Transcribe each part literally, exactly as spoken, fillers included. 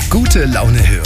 gute Laune hören.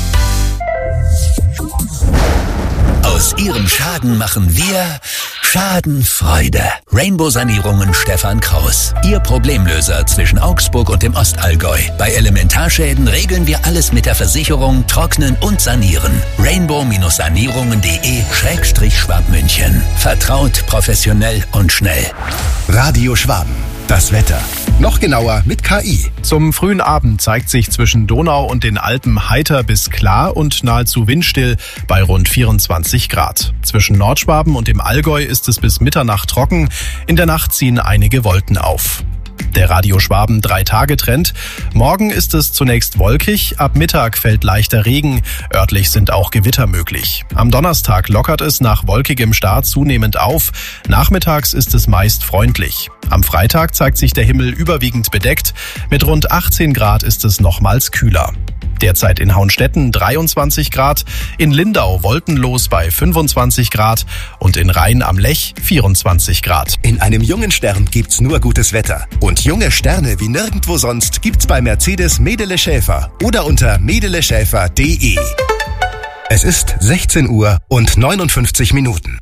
Aus Ihrem Schaden machen wir Schadenfreude. Rainbow Sanierungen Stefan Kraus. Ihr Problemlöser zwischen Augsburg und dem Ostallgäu. Bei Elementarschäden regeln wir alles mit der Versicherung, trocknen und sanieren. rainbow sanierungen punkt de Schrägstrich Schwabmünchen. Vertraut, professionell und schnell. Radio Schwaben. Das Wetter. Noch genauer mit K I. Zum frühen Abend zeigt sich zwischen Donau und den Alpen heiter bis klar und nahezu windstill bei rund vierundzwanzig Grad. Zwischen Nordschwaben und dem Allgäu ist es bis Mitternacht trocken. In der Nacht ziehen einige Wolken auf. Der Radio Schwaben Drei-Tage-Trend. Morgen ist es zunächst wolkig, ab Mittag fällt leichter Regen, örtlich sind auch Gewitter möglich. Am Donnerstag lockert es nach wolkigem Start zunehmend auf, nachmittags ist es meist freundlich. Am Freitag zeigt sich der Himmel überwiegend bedeckt, mit rund achtzehn Grad ist es nochmals kühler. Derzeit in Hauenstetten dreiundzwanzig Grad, in Lindau wolkenlos bei fünfundzwanzig Grad und in Rhein am Lech vierundzwanzig Grad. In einem jungen Stern gibt's nur gutes Wetter. Und junge Sterne wie nirgendwo sonst gibt's bei Mercedes Medele Schäfer oder unter medele schäfer punkt de. Es ist sechzehn Uhr und neunundfünfzig Minuten.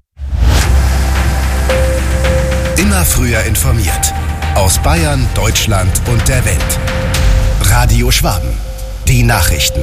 Immer früher informiert. Aus Bayern, Deutschland und der Welt. Radio Schwaben. Die Nachrichten.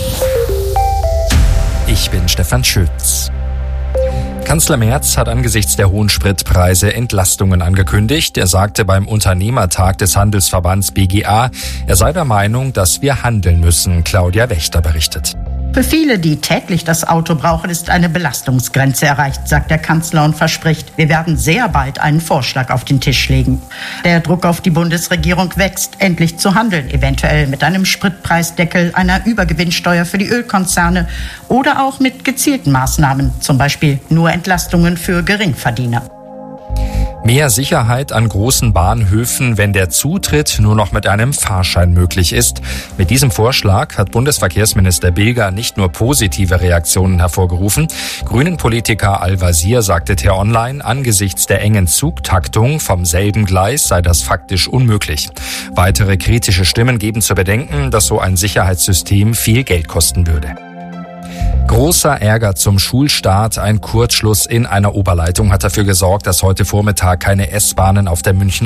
Ich bin Stefan Schütz. Kanzler Merz hat angesichts der hohen Spritpreise Entlastungen angekündigt. Er sagte beim Unternehmertag des Handelsverbands B G A, er sei der Meinung, dass wir handeln müssen. Claudia Wächter berichtet. Für viele, die täglich das Auto brauchen, ist eine Belastungsgrenze erreicht, sagt der Kanzler und verspricht, wir werden sehr bald einen Vorschlag auf den Tisch legen. Der Druck auf die Bundesregierung wächst, endlich zu handeln, eventuell mit einem Spritpreisdeckel, einer Übergewinnsteuer für die Ölkonzerne oder auch mit gezielten Maßnahmen, zum Beispiel nur Entlastungen für Geringverdiener. Mehr Sicherheit an großen Bahnhöfen, wenn der Zutritt nur noch mit einem Fahrschein möglich ist. Mit diesem Vorschlag hat Bundesverkehrsminister Bilger nicht nur positive Reaktionen hervorgerufen. Grünen-Politiker Al-Wazir sagte T-Online, angesichts der engen Zugtaktung vom selben Gleis sei das faktisch unmöglich. Weitere kritische Stimmen geben zu bedenken, dass so ein Sicherheitssystem viel Geld kosten würde. Großer Ärger zum Schulstart. Ein Kurzschluss in einer Oberleitung hat dafür gesorgt, dass heute Vormittag keine S-Bahnen auf der Münchner